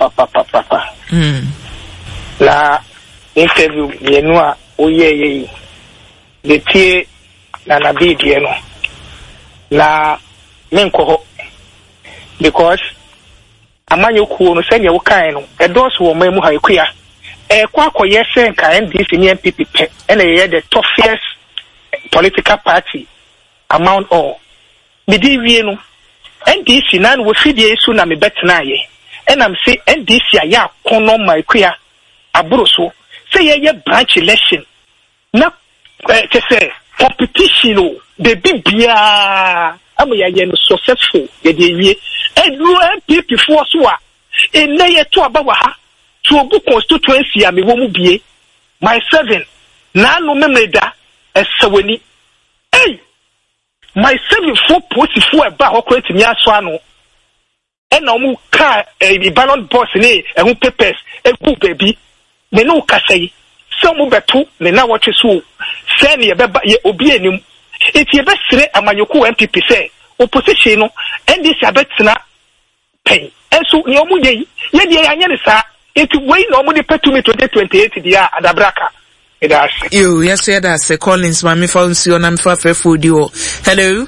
papa. La interview yenua oye de tie na na bi die no. La menko because amanyoku no senya wo kan no edos wo mamu haikuya kwa akoye sen ka NDC ni MPP pe ene ye the toughest political party among all midi wie no NDC na no fidie su na me betena ye enam say NDC aya kono maikuya aburo so say ye branch election na te say competition o de bibia amoya no successful ye de wie edru MPP for so a ene ye to abawa ha to obu constituency am wo mu bie my 7 na no memeda esawani hey my 7 for posifu eba hokreti mi aso ano ena omu ka ballot box ni ehun papers egu baby me no kasai so mu betu me na watch so se ne ye beba ye obi anim eti ye besire amanyoku MPP say opposition no NDC abetena pen enso ni omu ye de anya ne sa eti wey no omu de petumi 2028 dia adabraka yes, that's Collins, Mammy Fonsi on I'm for food you. Hello.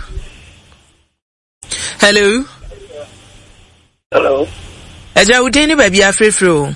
Eja udeni baby afrefro.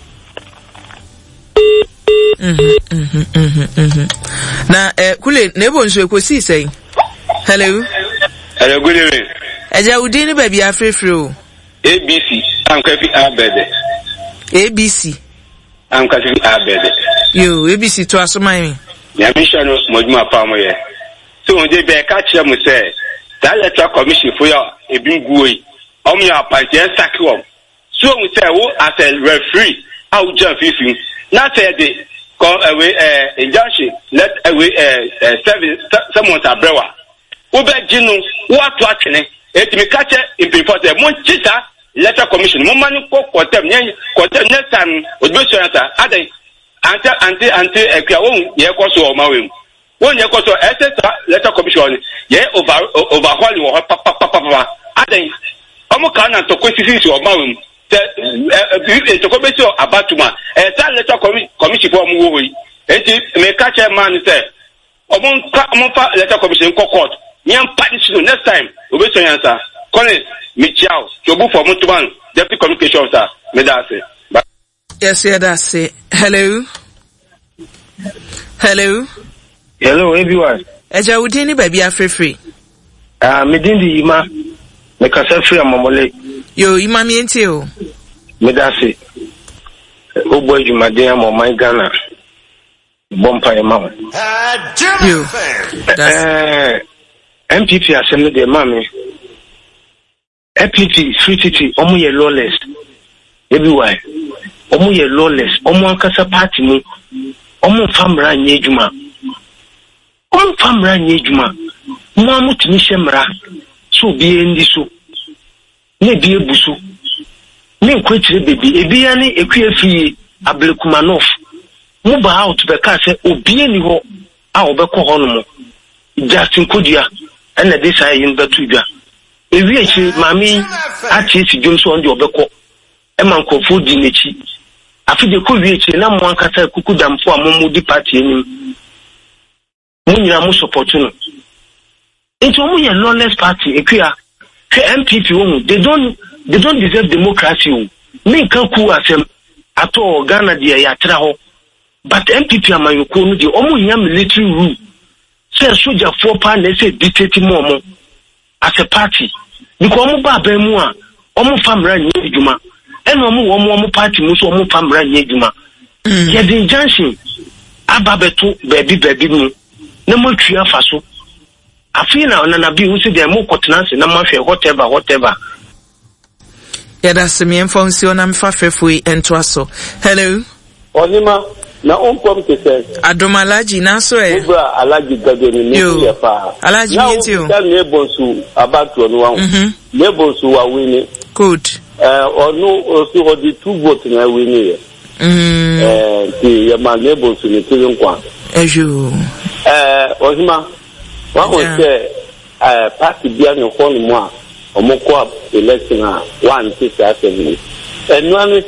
Na kule nebo nso ekosi say. Hello, good evening. Eja udeni baby afrefro. ABC, I'm Kafi Abede. ABC. I'm Kafi Abede. Yo, ABC to asomai. Ya mission moduma pamo ye. So on dey be catch them say that electoral commission for your ebinguoi. Your party sack you. So we say who as a referee how jump fishing. Not say the come away injunction let away someone's abrewa. Who be jinu what to atene et me catch in before the mon chita electoral commission. Mo mani ko kotem next time odbeso answer adai anti ekwa won ye koso o mawem won ye koso electoral commission ye overhauling wo papa adai omo kan na to kwesisi o mawem te to ko besi abatuma that electoral commission for mu wo yi enti me catch man say omo fa electoral commission court nyam party next time obeso answer Collins Michao Jobu for Mutuban deputy communication officer me da say. Yes, that's it. Hello, everyone. Eja udini baby afrefree. Medindi ima me kasa free amamole. Yo ima mi enti o. Me da say. Obo ejumade am my Ghana. Bompa ema. Yo. That's MPP assembly de mami. MPP free omo ye lawless. Everywhere. Omo ye lawless. Omo ankasa party mu. Omo famra nyejuma. Mo amutimi shemra. So bi endi so. Ne bi ebuso. Ne nkwetire bebi. Ebi ya ne ekwefi Ablekumanov. Mo ba out be ka se obi eni ho a obekọ ho no mo. Justin Kodua na dey say yin batu dwa. Ewi echi mami ati esi dwom so on de obekọ. E man kofo di nechi. Afide ko wi echi na mo ankasa kuku damfo amomu di party enim. Munyira mu support no. Into omo ye lawless party ekua ke MPP wo they don't deserve democracy. Me kan ku asem ato Ghana de ya tra ho. But MPP amayoko no de omo nya military rule. Say soldier for pan they say dictate mo as a party. Because omo ba ba mu a omo famra nye edwuma. Eno omo party mu so omo famra nye edwuma. Ye the injunction ababeto baby mu. Na mo twa fa so afina na bi wo se de mo kotenanse na mo hwe whatever yeah that's me Fonsi on am fa fefui ento aso. Hello Onima na onpom te se Adomalaji na so e Obra Alaji Gadoni ni ye fa Alaji mi o na nebonsu abatu no wa nebonsu wa wini good onu osi odi 2 vote na wini ye ti ye ma nebonsu ni tirin kwa ejo Onima wa o se party bia no ho no mu a omoko election a one six assembly enu anu